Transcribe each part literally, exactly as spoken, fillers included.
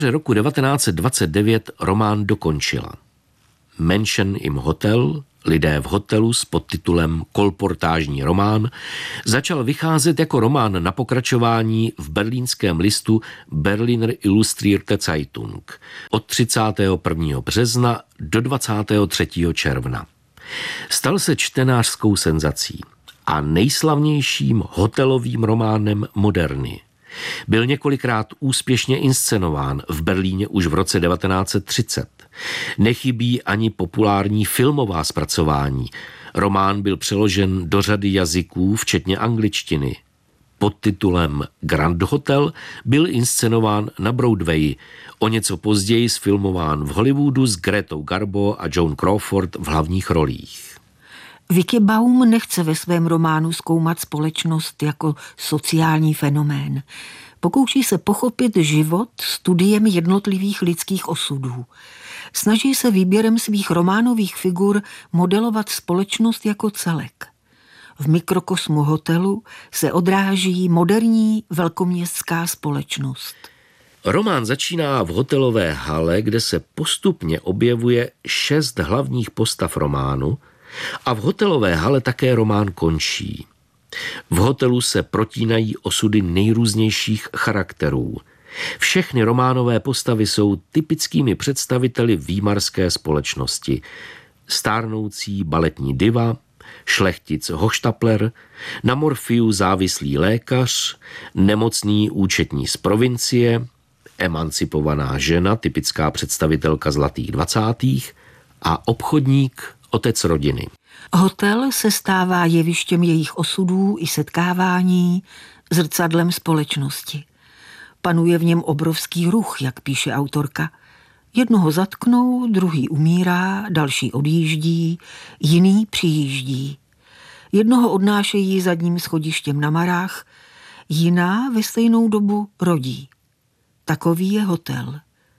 roku devatenáct set dvacet devět román dokončila. Menschen im Hotel, lidé v hotelu s podtitulem Kolportážní román, začal vycházet jako román na pokračování v berlínském listu Berliner Illustrierte Zeitung od třicátého prvního března do dvacátého třetího června. Stal se čtenářskou senzací a nejslavnějším hotelovým románem moderny. Byl několikrát úspěšně inscenován v Berlíně už v roce devatenáct set třicet. Nechybí ani populární filmová zpracování. Román byl přeložen do řady jazyků, včetně angličtiny. Pod titulem Grand Hotel byl inscenován na Broadwayi, o něco později sfilmován v Hollywoodu s Gretou Garbo a Joan Crawford v hlavních rolích. Vicky Baum nechce ve svém románu zkoumat společnost jako sociální fenomén. Pokouší se pochopit život studiem jednotlivých lidských osudů. Snaží se výběrem svých románových figur modelovat společnost jako celek. V mikrokosmu hotelu se odráží moderní velkoměstská společnost. Román začíná v hotelové hale, kde se postupně objevuje šest hlavních postav románu, a v hotelové hale také román končí. V hotelu se protínají osudy nejrůznějších charakterů. Všechny románové postavy jsou typickými představiteli výmarské společnosti. Stárnoucí baletní diva, šlechtic Hochstapler, na morfiu závislý lékař, nemocný účetní z provincie, emancipovaná žena, typická představitelka zlatých dvacátých a obchodník, otec rodiny. Hotel se stává jevištěm jejich osudů i setkávání, zrcadlem společnosti. Panuje v něm obrovský ruch, jak píše autorka. Jednoho zatknou, druhý umírá, další odjíždí, jiný přijíždí. Jednoho odnášejí zadním schodištěm na marách, jiná ve stejnou dobu rodí. Takový je hotel.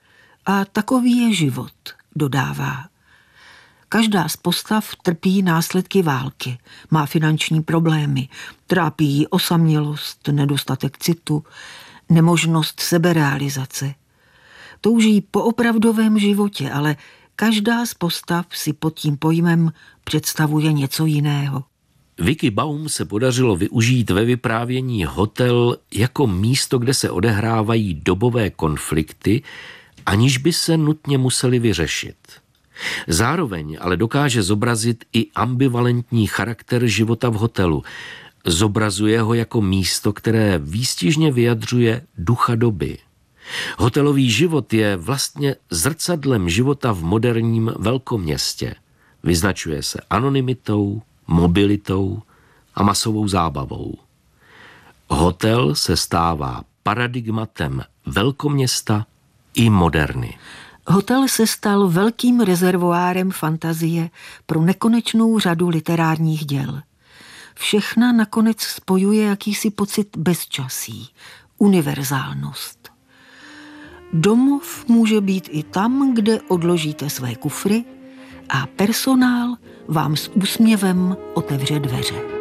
A takový je život, dodává. Každá z postav trpí následky války, má finanční problémy, trápí jí osamělost, nedostatek citu, nemožnost seberealizace. Touží po opravdovém životě, ale každá z postav si pod tím pojmem představuje něco jiného. Vicky Baum se podařilo využít ve vyprávění hotel jako místo, kde se odehrávají dobové konflikty, aniž by se nutně museli vyřešit. Zároveň ale dokáže zobrazit i ambivalentní charakter života v hotelu. Zobrazuje ho jako místo, které výstižně vyjadřuje ducha doby. Hotelový život je vlastně zrcadlem života v moderním velkoměstě. Vyznačuje se anonymitou, mobilitou a masovou zábavou. Hotel se stává paradigmatem velkoměsta i moderny. Hotel se stal velkým rezervoárem fantazie pro nekonečnou řadu literárních děl. Všechna nakonec spojuje jakýsi pocit bezčasí, univerzálnost. Domov může být i tam, kde odložíte své kufry a personál vám s úsměvem otevře dveře.